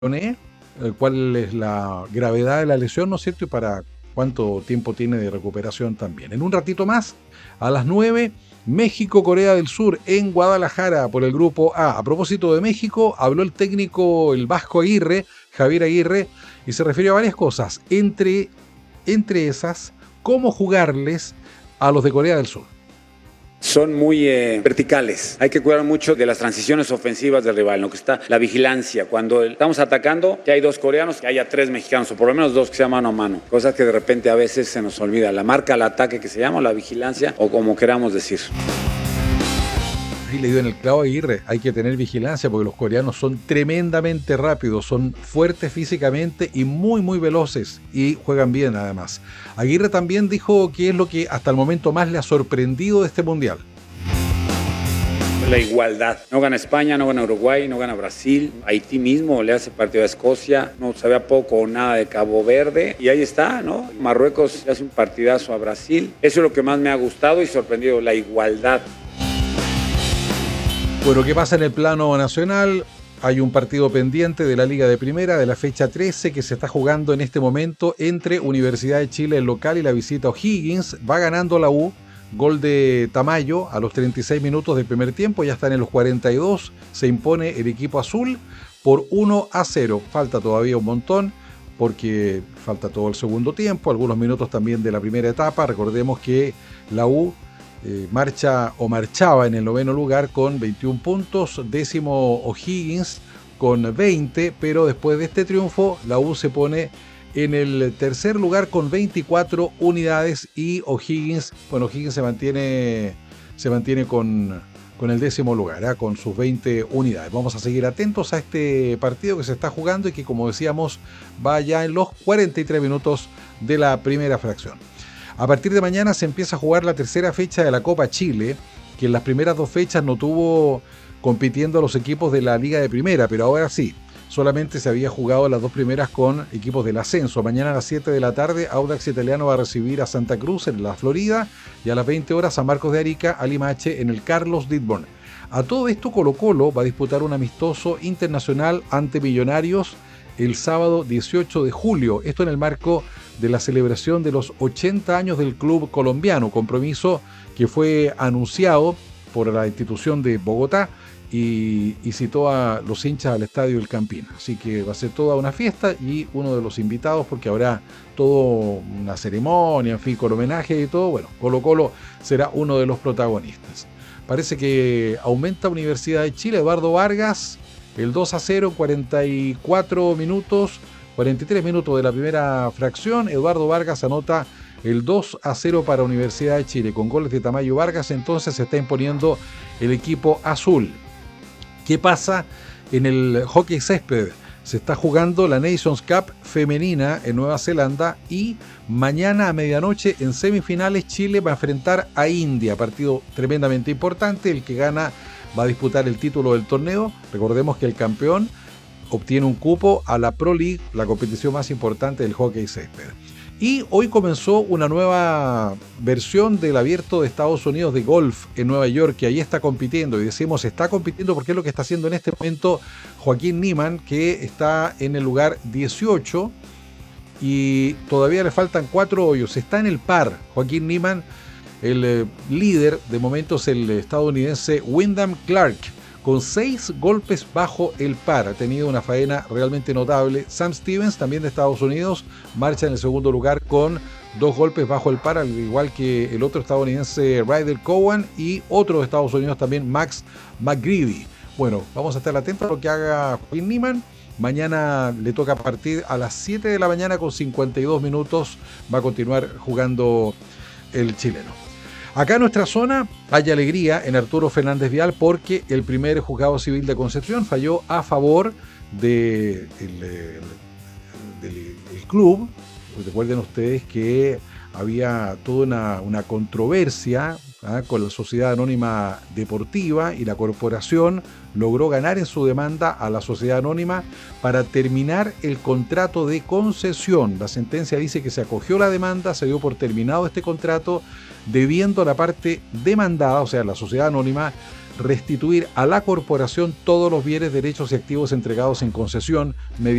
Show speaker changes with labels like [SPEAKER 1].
[SPEAKER 1] cuál es la gravedad de la lesión, ¿no es cierto? Y para cuánto tiempo tiene de recuperación también. En un ratito más, a las 9, México-Corea del Sur en Guadalajara por el grupo A. A propósito de México, habló el técnico, el Vasco Aguirre, Javier Aguirre, y se refirió a varias cosas. Entre esas, cómo jugarles a los de Corea del Sur.
[SPEAKER 2] Son muy verticales. Hay que cuidar mucho de las transiciones ofensivas del rival, lo que está la vigilancia. Cuando estamos atacando, que hay 2 coreanos, que haya 3 mexicanos, o por lo menos 2 que sean mano a mano. Cosas que de repente a veces se nos olvida. La marca al ataque que se llama, la vigilancia, o como queramos decir.
[SPEAKER 1] Ahí le dio en el clavo a Aguirre, hay que tener vigilancia porque los coreanos son tremendamente rápidos, son fuertes físicamente y muy muy veloces y juegan bien además. Aguirre también dijo que es lo que hasta el momento más le ha sorprendido de este mundial.
[SPEAKER 2] La igualdad. No gana España, no gana Uruguay, no gana Brasil. Haití mismo le hace partido a Escocia. No sabía poco o nada de Cabo Verde. Y ahí está, ¿no? Marruecos le hace un partidazo a Brasil. Eso es lo que más me ha gustado y sorprendido, la igualdad.
[SPEAKER 1] Bueno, ¿qué pasa en el plano nacional? Hay un partido pendiente de la Liga de Primera de la fecha 13 que se está jugando en este momento entre Universidad de Chile, el local, y la visita a O'Higgins. Va ganando la U, gol de Tamayo a los 36 minutos del primer tiempo, ya están en los 42. Se impone el equipo azul por 1-0. Falta todavía un montón porque falta todo el segundo tiempo, algunos minutos también de la primera etapa. Recordemos que la U marchaba en el 9º lugar con 21 puntos, 10º O'Higgins con 20, pero después de este triunfo la U se pone en el tercer lugar con 24 unidades y O'Higgins se mantiene con el 10º lugar, con sus 20 unidades. Vamos a seguir atentos a este partido que se está jugando y que, como decíamos, va ya en los 43 minutos de la primera fracción. A partir de mañana se empieza a jugar la tercera fecha de la Copa Chile, que en las primeras 2 fechas no tuvo compitiendo a los equipos de la Liga de Primera, pero ahora sí, solamente se había jugado las 2 primeras con equipos del ascenso. Mañana a las 7 de la tarde, Audax Italiano va a recibir a Santa Cruz en la Florida y a las 20 horas San Marcos de Arica a Limache en el Carlos Dittborn. A todo esto, Colo-Colo va a disputar un amistoso internacional ante Millonarios el sábado 18 de julio, esto en el marco de la celebración de los 80 años del club colombiano, compromiso que fue anunciado por la institución de Bogotá y citó a los hinchas al Estadio El Campín. Así que va a ser toda una fiesta y uno de los invitados, porque habrá toda una ceremonia, en fin, con homenaje y todo. Bueno, Colo-Colo será uno de los protagonistas. Parece que aumenta Universidad de Chile, Eduardo Vargas, el 2-0 en 44 minutos, 43 minutos de la primera fracción. Eduardo Vargas anota el 2-0 para Universidad de Chile con goles de Tamayo Vargas. Entonces se está imponiendo el equipo azul. ¿Qué pasa en el hockey césped? Se está jugando la Nations Cup femenina en Nueva Zelanda y mañana a medianoche en semifinales Chile va a enfrentar a India, partido tremendamente importante. El que gana va a disputar el título del torneo. Recordemos que el campeón obtiene un cupo a la Pro League, la competición más importante del hockey césped. Y hoy comenzó una nueva versión del Abierto de Estados Unidos de golf en Nueva York, que ahí está compitiendo. Y decimos está compitiendo porque es lo que está haciendo en este momento Joaquín Niemann, que está en el lugar 18 y todavía le faltan 4 hoyos. Está en el par. Joaquín Niemann, el líder de momento es el estadounidense Wyndham Clark, con 6 golpes bajo el par. Ha tenido una faena realmente notable. Sam Stevens, también de Estados Unidos, marcha en el segundo lugar con 2 golpes bajo el par, al igual que el otro estadounidense Ryder Cowan y otro de Estados Unidos también, Max McGreevy. Bueno, vamos a estar atentos a lo que haga Joaquín Niemann. Mañana le toca partir a las 7 de la mañana con 52 minutos. Va a continuar jugando el chileno. Acá en nuestra zona hay alegría en Arturo Fernández Vial porque el primer juzgado civil de Concepción falló a favor del club. Recuerden ustedes que había toda una controversia con la Sociedad Anónima Deportiva y la corporación logró ganar en su demanda a la Sociedad Anónima para terminar el contrato de concesión. La sentencia dice que se acogió la demanda, se dio por terminado este contrato, debiendo a la parte demandada, o sea, la Sociedad Anónima, restituir a la corporación todos los bienes, derechos y activos entregados en concesión mediante